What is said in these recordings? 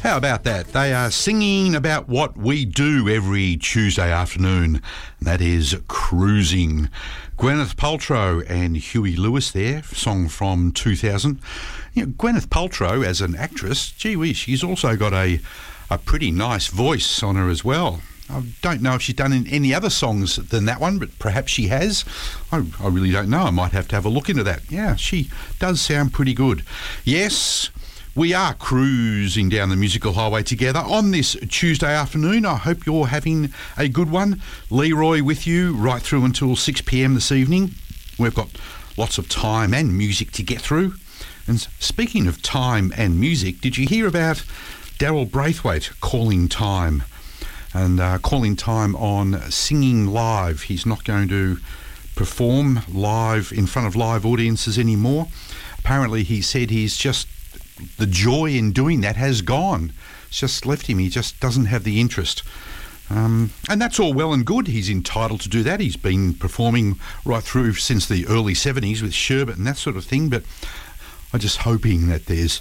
How about that? They are singing about what we do every Tuesday afternoon, and that is cruising. Gwyneth Paltrow and Huey Lewis there, song from 2000. You know, Gwyneth Paltrow as an actress, gee whiz, she's also got a pretty nice voice on her as well. I don't know if she's done in any other songs than that one, but perhaps she has. I really don't know. I might have to have a look into that. Yeah, she does sound pretty good. Yes, we are cruising down the musical highway together on this Tuesday afternoon. I hope you're having a good one. Leroy with you right through until 6 p.m. this evening. We've got lots of time and music to get through. And speaking of time and music, did you hear about Daryl Braithwaite calling time? And calling time on Singing Live. He's not going to perform live in front of live audiences anymore. Apparently he said the joy in doing that has gone. It's just left him. He just doesn't have the interest. And that's all well and good. He's entitled to do that. He's been performing right through since the early 70s with Sherbet and that sort of thing. But I'm just hoping that there's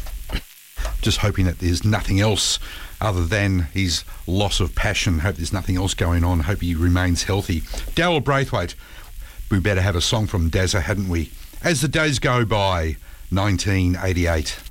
nothing else other than his loss of passion. Hope there's nothing else going on. Hope he remains healthy. Daryl Braithwaite. We better have a song from Dazza, hadn't we? As the Days Go By, 1988.